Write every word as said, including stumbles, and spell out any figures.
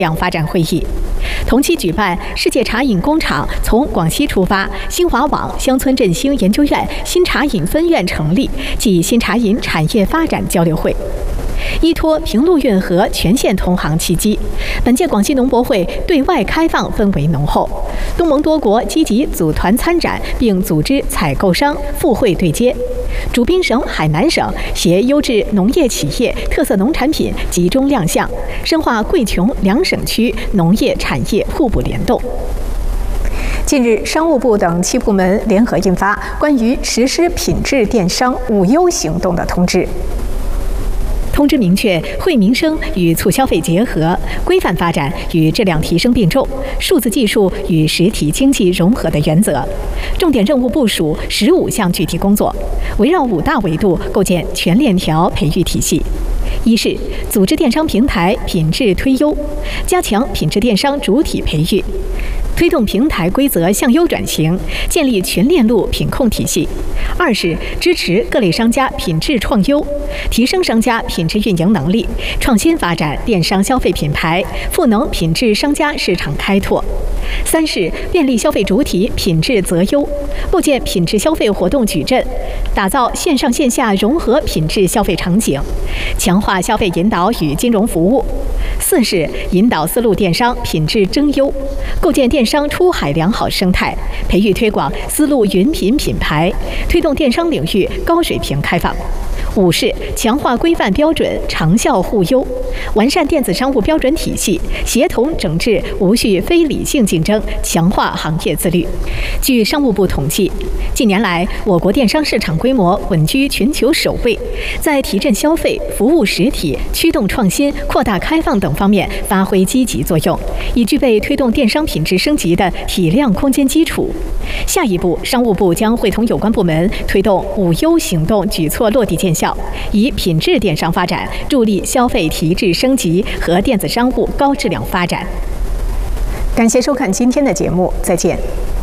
量发展会议。同期举办世界茶饮工厂从广西出发，新华网乡村振兴研究院新茶饮分院成立暨新茶饮产业发展交流会。依托平陆运河全线通航契机，本届广西农博会对外开放氛围浓厚，东盟多国积极组团参展，并组织采购商赴会对接。主宾省海南省携优质农业企业特色农产品集中亮相，深化贵琼两省区农业产业互补联动。近日，商务部等七部门联合印发关于实施品质电商五优行动的通知。通知明确，惠民生与促消费结合，规范发展与质量提升并重，数字技术与实体经济融合的原则。重点任务部署十五项具体工作，围绕五大维度构建全链条培育体系。一是组织电商平台品质推优，加强品质电商主体培育，推动平台规则向优转型，建立全链路品控体系。二是支持各类商家品质创优，提升商家品质运营能力，创新发展电商消费品牌，赋能品质商家市场开拓。三是便利消费主体品质择优，构建品质消费活动矩阵，打造线上线下融合品质消费场景，强化消费引导与金融服务。四是引导丝路电商品质争优，构建电商出海良好生态，培育推广丝路云品品牌，推动电商领域高水平开放。五是强化规范标准，长效互优，完善电子商务标准体系，协同整治无序非理性竞争，强化行业自律。据商务部统计，近年来我国电商市场规模稳居全球首位，在提振消费、服务实体、驱动创新、扩大开放等方面发挥积极作用，已具备推动电商品质升级的体量空间基础。下一步，商务部将会同有关部门推动五优行动举措落地见效，以品质电商发展助力消费提质升级和电子商务高质量发展。感谢收看今天的节目，再见。